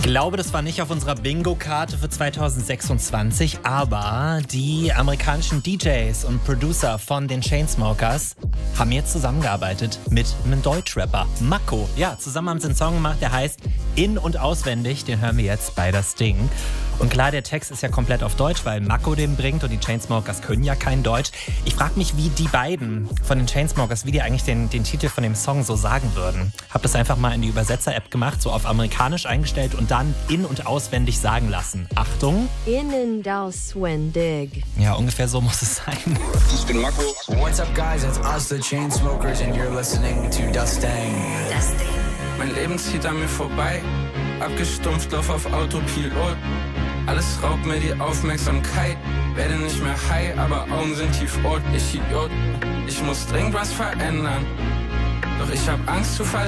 glaube, das war nicht auf unserer Bingo-Karte für 2026, aber die amerikanischen DJs und Producer von den Chainsmokers haben jetzt zusammengearbeitet mit einem Deutschrapper, Mako. Ja, zusammen haben sie einen Song gemacht, der heißt In- und Auswendig, den hören wir jetzt bei Das Ding. Und klar, der Text ist ja komplett auf Deutsch, weil Mako den bringt und die Chainsmokers können ja kein Deutsch. Ich frage mich, wie die beiden von den Chainsmokers, wie die eigentlich den Titel von dem Song so sagen würden. Hab das einfach mal in die Übersetzer-App gemacht, so auf amerikanisch eingestellt und dann in- und auswendig sagen lassen. Achtung. In- und auswendig. Ja, ungefähr so muss es sein. Ich bin Mako. What's up, guys? It's us, the Chainsmokers, and you're listening to Das Ding. Das Ding. Mein Leben zieht an mir vorbei. Abgestumpft, lauf auf Autopilot. Alles raubt mir die Aufmerksamkeit. Werde nicht mehr high, aber Augen sind tiefrot. Ich Idiot. Ich muss dringend was verändern. Doch ich hab Angst zu versagen.